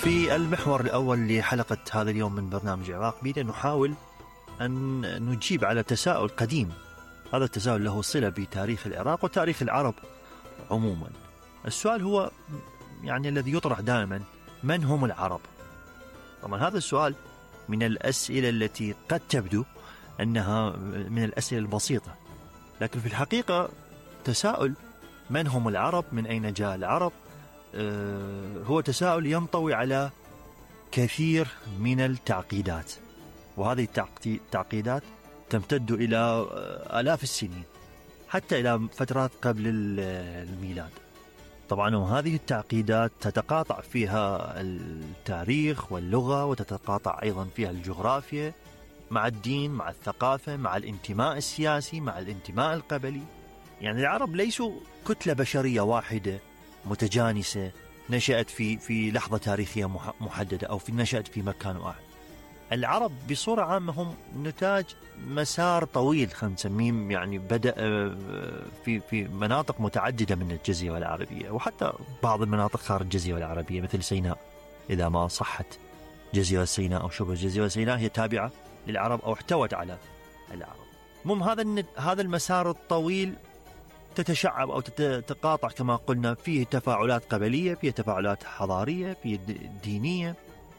في المحور الأول لحلقة هذا اليوم من برنامج عراق بيدا نحاول أن نجيب على تساؤل قديم. هذا التساؤل له صلة بتاريخ العراق وتاريخ العرب عموما. السؤال هو يعني الذي يطرح دائما: من هم العرب؟ طبعا هذا السؤال من الأسئلة التي قد تبدو أنها من الأسئلة البسيطة، لكن في الحقيقة تساؤل من هم العرب، من أين جاء العرب، هو تساؤل ينطوي على كثير من التعقيدات، وهذه التعقيدات تمتد إلى آلاف السنين حتى إلى فترات قبل الميلاد. طبعا وهذه التعقيدات تتقاطع فيها التاريخ واللغة، وتتقاطع أيضا فيها الجغرافيا مع الدين، مع الثقافة، مع الانتماء السياسي، مع الانتماء القبلي. يعني العرب ليسوا كتلة بشرية واحدة متجانسة نشأت في لحظة تاريخية محددة أو نشأت في مكان واحد. العرب بصورة عامة هم نتاج مسار طويل، خلينا نسميه، يعني بدأ في مناطق متعددة من الجزيرة العربية، وحتى بعض المناطق خارج الجزيرة العربية مثل سيناء، إذا ما صحت جزيرة سيناء أو شبه جزيرة سيناء هي تابعة للعرب أو احتوت على العرب. هذا المسار الطويل تتشعب أو تتقاطع كما قلنا، فيه تفاعلات قبلية، فيه تفاعلات حضارية، فيه دينية،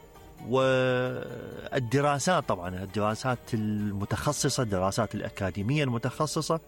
والدراسات طبعا الدراسات المتخصصة، الدراسات الأكاديمية المتخصصة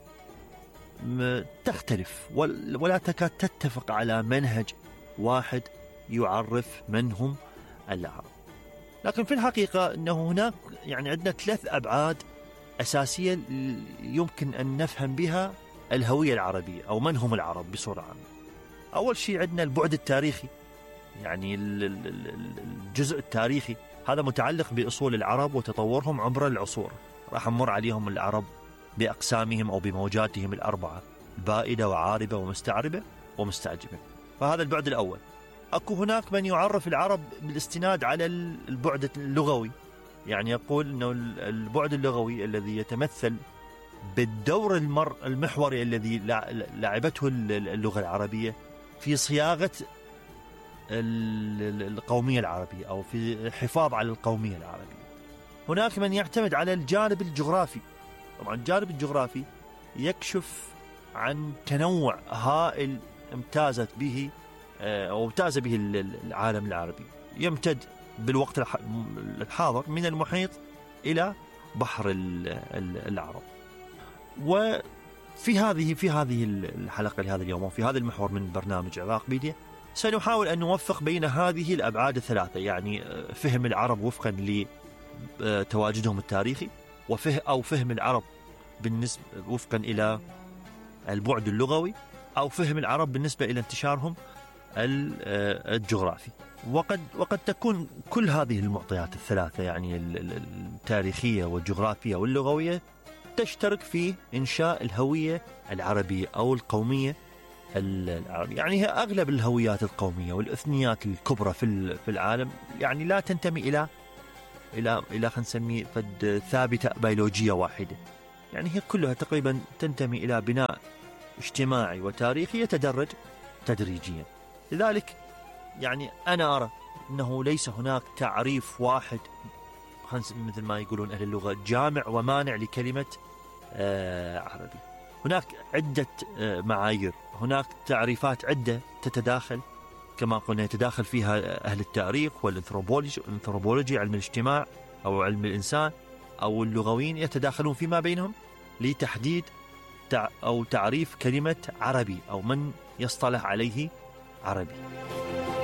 تختلف ولا تكاد تتفق على منهج واحد يعرف من هم العرب. لكن في الحقيقة أنه هناك يعني عندنا 3 أبعاد أساسية يمكن أن نفهم بها الهوية العربية أو من هم العرب بصورة عامة. أول شيء عندنا البعد التاريخي، يعني الجزء التاريخي هذا متعلق بأصول العرب وتطورهم عبر العصور. راح نمر عليهم العرب بأقسامهم أو بموجاتهم الأربعة: بائدة وعاربة ومستعربة ومستعجبة. فهذا البعد الأول. أكو هناك من يعرف العرب بالاستناد على البعد اللغوي، يعني يقول أنه البعد اللغوي الذي يتمثل بالدور المحوري الذي لعبته اللغة العربية في صياغة القومية العربية أو في الحفاظ على القومية العربية. هناك من يعتمد على الجانب الجغرافي. طبعا الجانب الجغرافي يكشف عن تنوع هائل امتاز به العالم العربي، يمتد بالوقت الحاضر من المحيط إلى بحر العرب. وفي هذه الحلقة لهذا اليوم وفي هذا المحور من برنامج عراق بيديا سنحاول أن نوفق بين هذه الأبعاد الثلاثة، يعني فهم العرب وفقا لتواجدهم التاريخي، فهم العرب بالنسبة وفقا إلى البعد اللغوي، أو فهم العرب بالنسبة إلى انتشارهم الجغرافي. وقد تكون كل هذه المعطيات الثلاثة، يعني التاريخية والجغرافية واللغوية، تشترك في إنشاء الهوية العربية أو القومية العربية. يعني هي أغلب الهويات القومية والإثنيات الكبرى في العالم يعني لا تنتمي إلى خلينا نسميه ثابتة بيولوجية واحدة، يعني هي كلها تقريبا تنتمي إلى بناء اجتماعي وتاريخي يتدرج تدريجيا. لذلك يعني أنا أرى أنه ليس هناك تعريف واحد، مثل ما يقولون أهل اللغة، جامع ومانع لكلمة عربي. هناك عدة معايير، هناك تعريفات عدة تتداخل، كما قلنا يتداخل فيها أهل التاريخ والأنثروبولوجي علم الاجتماع أو علم الإنسان، أو اللغويين يتداخلون فيما بينهم لتحديد أو تعريف كلمة عربي أو من يصطلح عليه عربي.